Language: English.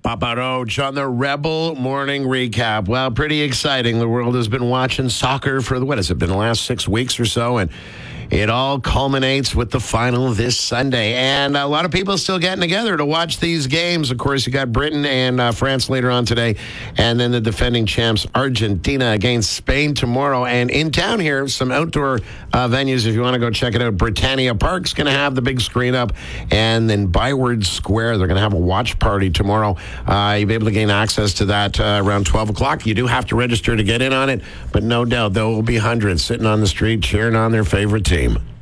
Papa Roach on the Rebel Morning Recap. Well, pretty exciting. The world has been watching soccer for, what has it been, the last 6 weeks or so, and it all culminates with the final this Sunday. And a lot of people still getting together to watch these games. Of course, you got Britain and France later on today, and then the defending champs Argentina against Spain tomorrow. And in town here, some outdoor venues, if you want to go check it out. Britannia Park's going to have the big screen up, and then Byward Square, they're going to have a watch party tomorrow. You'll be able to gain access to that around 12 o'clock. You do have to register to get in on it, but no doubt there will be hundreds sitting on the street cheering on their favorite team.